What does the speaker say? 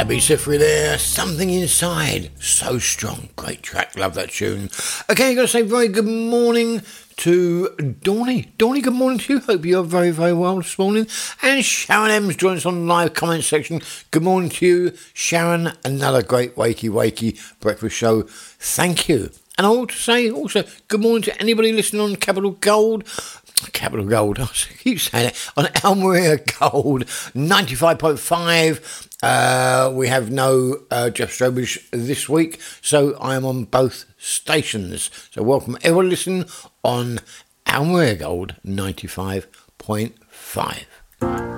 Abby Sifri there, Something Inside, so strong, great track, love that tune. Okay, got to say very good morning to Dawny. Dawny, good morning to you, hope you're very, very well this morning. And Sharon M's joined us on the live comment section, good morning to you, Sharon, another great wakey breakfast show, thank you. And I want to say also, good morning to anybody listening on Capital Gold, I keep saying it, on Almeria Gold 95.5. We have no Jeff Strobridge this week, so I am on both stations. So welcome everyone listening on Almeria Gold 95.5.